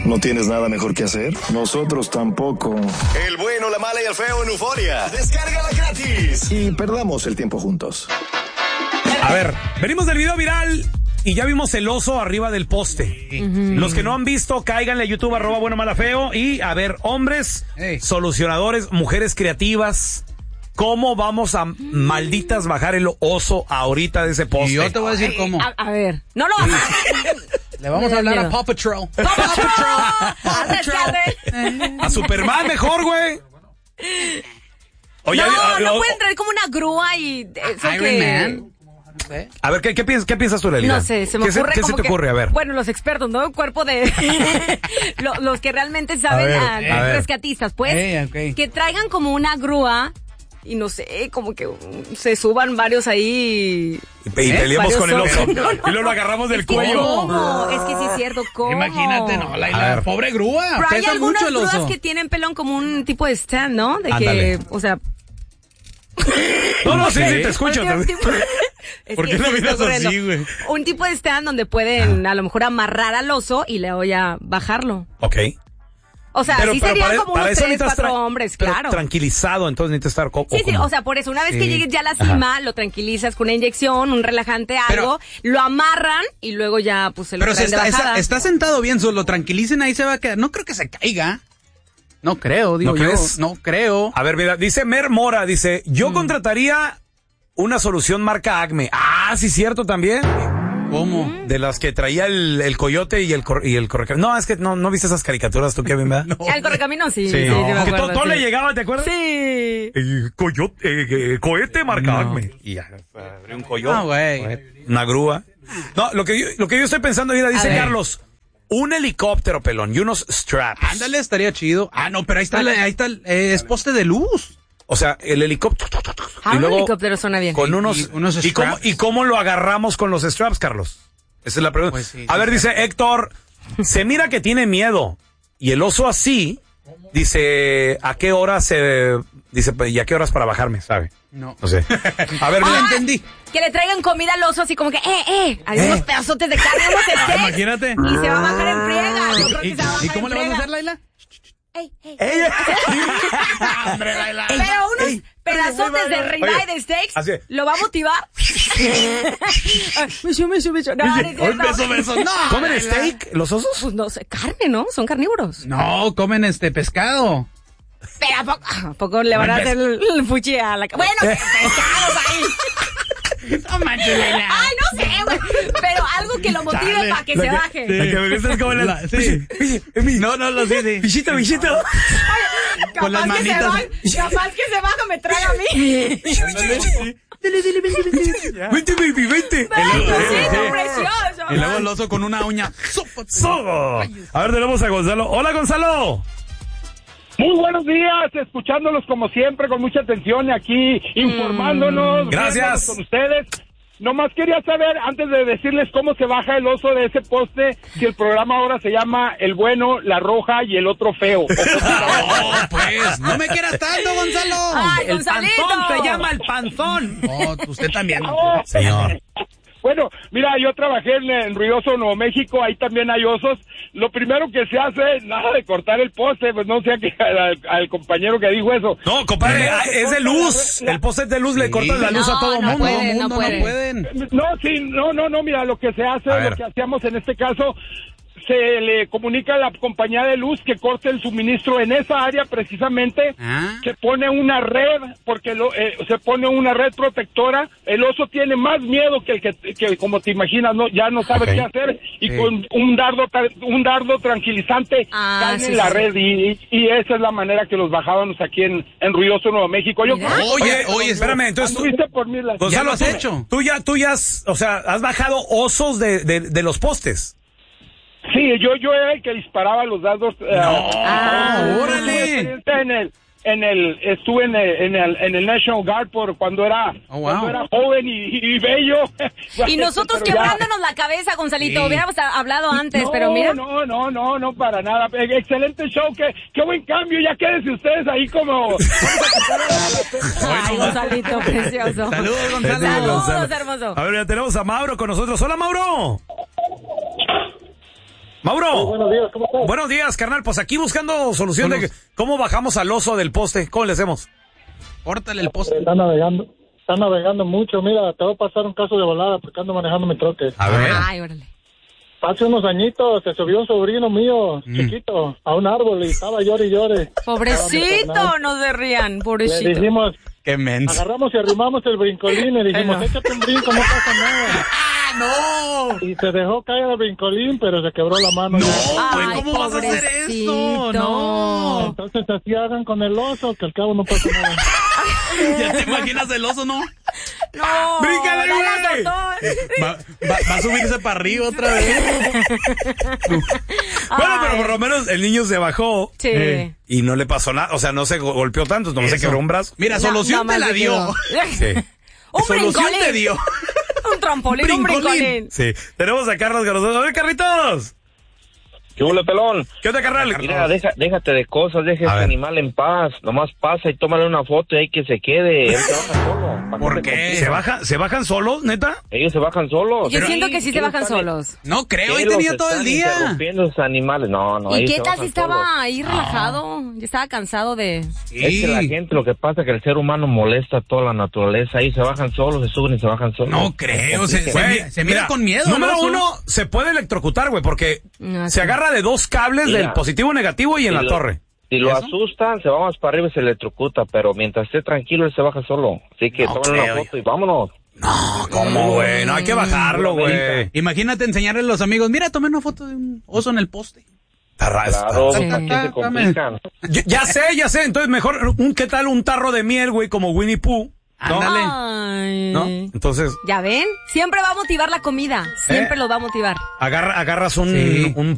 ¿No tienes nada mejor que hacer? Nosotros tampoco. El bueno, la mala y el feo en Euforia. Descárgala gratis. Y perdamos el tiempo juntos. A ver, venimos del video viral y ya vimos el oso arriba del poste. Los que no han visto, cáiganle a YouTube, @buenomalafeo. Y a ver, hombres, solucionadores, mujeres creativas, ¿cómo vamos a malditas bajar el oso ahorita de ese poste? Y yo te voy a decir cómo. A ver, no lo vamos a... Le vamos a hablar a Paw Patrol. A Superman mejor, güey. Oye, no pueden traer como una grúa y... eso Iron que... Man. A ver, ¿qué piensas tú, Lelita? No sé, se me ocurre ¿Qué se te ocurre? A ver. Bueno, los expertos, ¿no? El cuerpo de... los que realmente saben, a ver. rescatistas, pues. Que traigan como una grúa y no sé, como que se suban varios ahí... Y peleamos con el oso. No. Y luego lo agarramos del cuello. ¿Cómo? Es que sí es cierto, ¿cómo? Imagínate, no, la pobre grúa. Pero hay Pesa algunas mucho el oso. grúas que tienen pelón como un tipo de stand, ¿no? De Ándale. que, o sea... No, sí, te escucho. ¿Por qué no miras así, güey? Un tipo de stand donde pueden a lo mejor amarrar al oso y luego ya bajarlo. Ok. O sea, sí serían como unos 3, 4 hombres, claro. Tranquilizado, entonces necesitas estar... Sí, o sea, por eso, una vez que llegues ya a la cima, lo tranquilizas con una inyección, un relajante, algo, lo amarran y luego ya, pues, se lo traen de bajada. Está sentado bien, solo tranquilicen, ahí se va a quedar. No creo que se caiga. No creo, digo yo. No creo. A ver, mira, dice Mer Mora, dice, yo contrataría una solución marca Acme. Ah, sí, cierto también. ¿Cómo? De las que traía el coyote y el correcamino. No, es que no viste esas caricaturas tú, Kevin, ¿verdad? No. El correcamino sí. Sí, no. Me acuerdo, que todo le llegaba, ¿te acuerdas? Sí. Cohete marca Acme. Y ya, abrió un coyote. No, güey. Una grúa. No, lo que yo estoy pensando, mira, dice Carlos, un helicóptero, pelón, y unos straps. Ándale, estaría chido. Ah, no, pero ahí está, es poste de luz. O sea, el helicóptero. Y luego, un helicóptero suena bien. Con unos straps. ¿Y cómo lo agarramos con los straps, Carlos? Esa es la pregunta. Pues sí, a ver, dice Héctor, se mira que tiene miedo. Y el oso así, dice, ¿a qué hora dice, ¿y a qué horas para bajarme? ¿Sabe? No. No sé. A ver, mira, entendí. Que le traigan comida al oso así como que, hay unos pedazotes de carne, unos steaks. Imagínate. Y se va a bajar en friega. ¿Y cómo le vas a hacer, Laila? Hombre, Laila. Pero unos pedazotes de ribeye de steaks lo va a motivar. Beso. No. ¿Comen steak los osos? Pues no sé, carne, ¿no? Son carnívoros. No, comen pescado. Pero ¿a poco le van a hacer el fuchi a la... Bueno, pescados ahí. No manches, Laila. Ay, no sé, güey. Pero algo que lo motive para que se baje. La que me gusta es como la... Sí. No, lo sí. Bichito. Con las manitas. Capaz que se baja, me traga a mí. Dile. Vente, baby, vente. Precioso. Y luego el oso con una uña. A ver, tenemos a Gonzalo. Hola, Gonzalo. Muy buenos días, escuchándolos como siempre con mucha atención aquí, informándonos. Gracias. Con ustedes. Nomás quería saber, antes de decirles cómo se baja el oso de ese poste, si el programa ahora se llama El Bueno, La Roja y el Otro Feo. No, pues, no me quieras tanto, Gonzalo. Ay, El Gonzalito. panzón se llama el panzón. No, usted también. Señor. Bueno, mira, yo trabajé en Ruidoso, Nuevo México, ahí también hay osos. Lo primero que se hace, nada de cortar el poste, pues no sé al compañero que dijo eso. No, compadre, es de luz. El poste es de luz, le cortan la luz a todo mundo. No pueden. No, mira, lo que se hace, lo que hacíamos en este caso, se le comunica a la compañía de luz que corte el suministro en esa área precisamente, se pone una red, porque se pone una red protectora. El oso tiene más miedo que como te imaginas, no, ya no sabe qué hacer, y con un dardo tranquilizante caen en la red, y esa es la manera que los bajábamos aquí en Ruidoso, Nuevo México. Oye, espérame, entonces Gonzalo, ¿ya lo has hecho? Tú ya has bajado osos de los postes. Sí, yo era el que disparaba los dardos. ¡Órale! Estuve en el National Guard cuando era joven y bello. Y nosotros quebrándonos la cabeza, Gonzalito, hubiéramos hablado antes, pero mira. No, para nada. Excelente show, qué buen cambio, ya quédense ustedes ahí como... Ay, Gonzalito, precioso. Saludos, Gonzalo. Saludos, hermoso. A ver, ya tenemos a Mauro con nosotros. Hola, Mauro. Mauro. Buenos días, ¿cómo estás? Buenos días, carnal. Pues aquí buscando solución de cómo bajamos al oso del poste. ¿Cómo le hacemos? Córtale el poste. Está navegando mucho. Mira, te voy a pasar un caso de volada porque ando manejando mi troque. A ver. Ay, órale. Hace unos añitos se subió un sobrino mío, chiquito, a un árbol y estaba llore y llore. Pobrecito, no se rían, pobrecito. Le dijimos, qué menso. agarramos y arrimamos el brincolín y dijimos, échate un brinco, no pasa nada. ¡No! Y se dejó caer el brincolín, pero se quebró la mano. No, Ay, güey, ¿cómo vas a hacer eso? No. Entonces así hagan con el oso, que al cabo no pasa nada. ¿Ya te imaginas el oso, no? No, ¡Bríncale, güey! Va a subirse para arriba otra vez. Bueno, pero por lo menos el niño se bajó. Sí. Y no le pasó nada. O sea, no se golpeó tanto, no se quebró un brazo. Mira, solución te la dio. Sí. Un Solución brincolín. te dio. Un trampolín, un brincolín. Sí. Tenemos a Carlos Garroso. A ver, Carlitos. ¿Qué hubo, pelón? ¿Qué onda, carnal? Mira, déjate de cosas, deja ese animal en paz. Nomás pasa y tómale una foto y hay que se quede. Él se baja solo. ¿Por qué? ¿Se bajan solos, neta? Ellos se bajan solos. Yo siento que sí se bajan solos. No creo, ahí tenía todo el día. Interrumpiendo esos animales. No, ¿Y ellos qué se tal bajan si estaba solos. ahí relajado? Ya estaba cansado de... Es que la gente, lo que pasa es que el ser humano molesta a toda la naturaleza. Ahí se bajan solos, se suben y se bajan solos. No creo, se mira con miedo. Número ¿no? uno, se puede electrocutar, güey, porque No, se sí. agarra de dos cables del positivo, negativo y en la torre. Si lo asustan, se va más para arriba y se electrocuta, pero mientras esté tranquilo, él se baja solo. Así que tómale una foto y vámonos. No, ¿cómo, güey? No hay que bajarlo, güey. Imagínate enseñarle a los amigos, mira, tomé una foto de un oso en el poste. Claro, Sí. aquí se complican. Ya sé. Entonces mejor, ¿qué tal un tarro de miel, güey, como Winnie Pooh? ¿No? Ándale. Ay. ¿No? Entonces, ¿Ya ven? Siempre va a motivar la comida. Siempre lo va a motivar. agarras un